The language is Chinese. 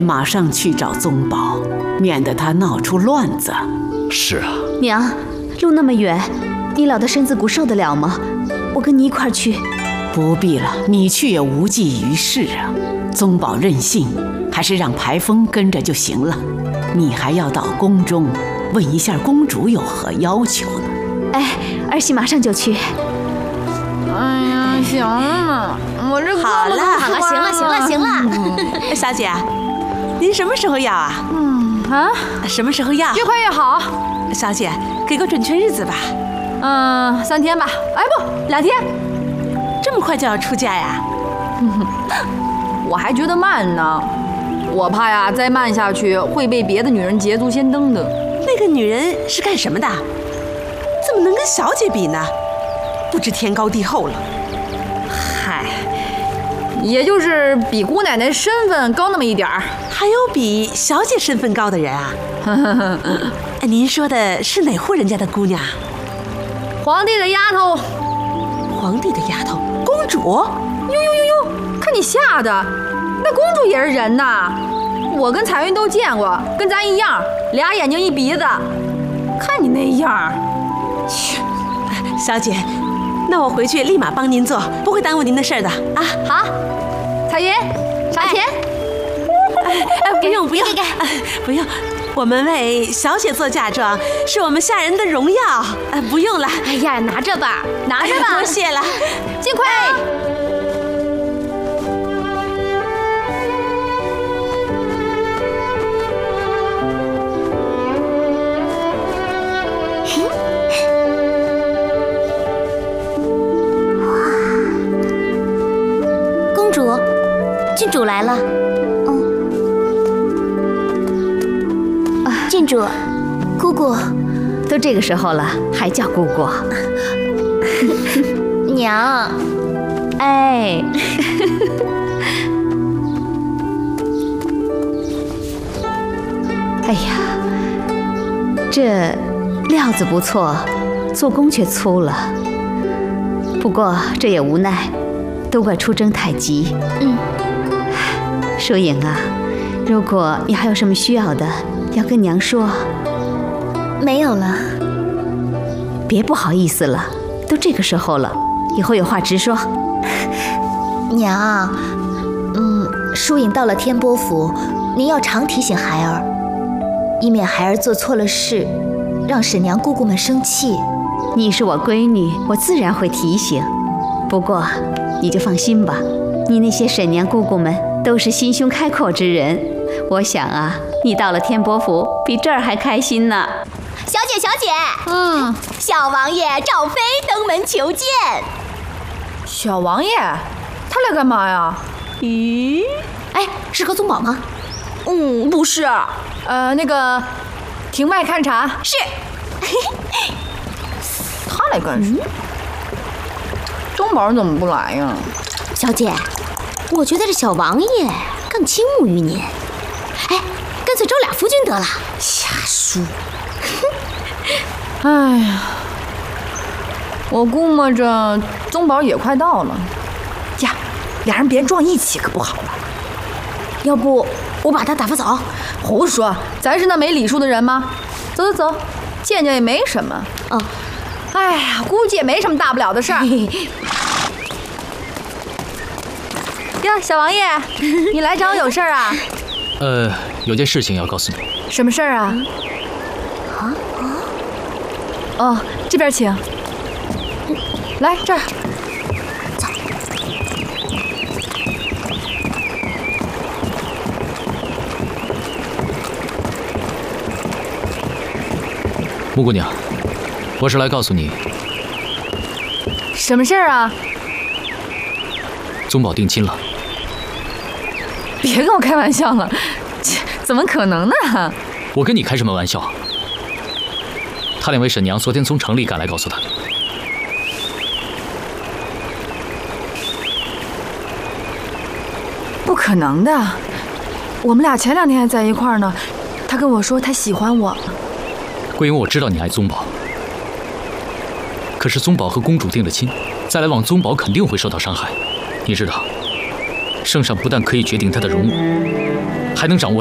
马上去找宗保，免得他闹出乱子。 是啊， 娘，路那么远，你老的身子骨受得了吗？我跟你一块儿去。 不必了，你去也无济于事啊。宗保任性，还是让排风跟着就行了。你还要到宫中问一下公主有何要求呢。 哎，儿媳马上就去。 哎呀，行了，我这好了，行了，小姐，您什么时候要啊？什么时候要？ 越快越好。 小姐，给个准确日子吧。 3天吧。哎，不，2天。 这么快就要出嫁呀？ 我还觉得慢呢，我怕呀，再慢下去会被别的女人捷足先登的。 那个女人是干什么的？怎么能跟小姐比呢？不知天高地厚了。 嗨，也就是比姑奶奶身份高那么一点儿。 还有比小姐身份高的人啊？您说的是哪户人家的姑娘？ 皇帝的丫头。 皇帝的丫头，公主？ 呦，看你吓的，那公主也是人呐。我跟彩云都见过，跟咱一样，2眼睛1鼻子。看你那样， 去，小姐，那我回去立马帮您做，不会耽误您的事的啊。 好，彩云，赏钱。 不用，不用，我们为小姐做嫁妆，是我们下人的荣耀。不用了。 哎呀，拿着吧， 多谢了， 尽快。 公主，郡主来了。郡主，姑姑，都这个时候了，还叫姑姑？娘，哎，哎呀，这料子不错，做工却粗了。不过这也无奈，都怪出征太急。淑颖啊，如果你还有什么需要的，要跟娘说。没有了。别不好意思了，都这个时候了，以后有话直说。 娘，淑颖到了天波府，您要常提醒孩儿，以免孩儿做错了事，让婶娘姑姑们生气。 你是我闺女，我自然会提醒。不过你就放心吧，你那些婶娘姑姑们都是心胸开阔之人，我想啊，你到了天波府比这儿还开心呢。 小姐，小王爷赵飞登门求见。 小王爷，他来干嘛呀？ 咦，哎，是和宗保吗？ 不是。那个，庭外勘察。 是。 他来干什么？宗保怎么不来呀？ 小姐，我觉得这小王爷更倾慕于您。哎，干脆招俩夫君得了。 瞎说。哎呀，我估摸着宗保也快到了呀，俩人别撞一起可不好了。 要不我把他打发走？ 胡说，咱是那没礼数的人吗？走，见见也没什么。哎呀，估计也没什么大不了的事儿。呀，小王爷，你来找我有事儿啊？ 有件事情要告诉你。 什么事儿啊？这边请。来这儿。 走。 穆姑娘，我是来告诉你。 什么事儿啊？ 宗保定亲了。 别跟我开玩笑了，怎么可能呢？ 我跟你开什么玩笑？他2位婶娘昨天从城里赶来告诉他的。 不可能的，我们俩前2天还在一块儿呢，他跟我说他喜欢我。 桂英，我知道你爱宗保，可是宗保和公主定了亲，再来往宗保肯定会受到伤害。你知道，圣上不但可以决定他的容辱， 还能掌握